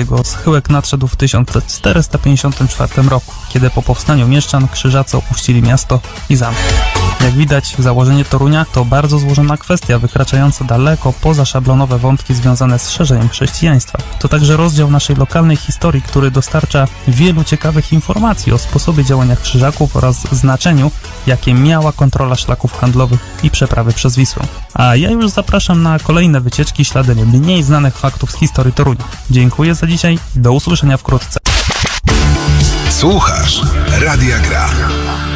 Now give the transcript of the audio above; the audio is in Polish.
jego schyłek nadszedł w 1454 roku, kiedy po powstaniu mieszczan Krzyżacy opuścili miasto i zamek. Jak widać, założenie Torunia to bardzo złożona kwestia, wykraczająca daleko poza szablonowe wątki związane z szerzeniem chrześcijaństwa. To także rozdział naszej lokalnej historii, który dostarcza wielu ciekawych informacji o sposobie działania Krzyżaków oraz znaczeniu, jakie miała kontrola szlaków handlowych i przeprawy przez Wisłę. A ja już zapraszam na kolejne wycieczki śladem mniej znanych faktów z historii Torunia. Dziękuję za dzisiaj, do usłyszenia wkrótce. Słuchasz Radia Gra.